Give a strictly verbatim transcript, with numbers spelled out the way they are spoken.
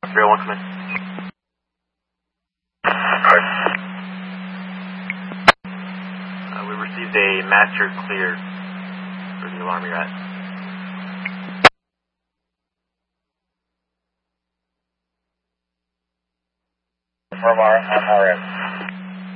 three oh one, come in. Uh, we received a master clear for the alarm you're at. From our, on our end.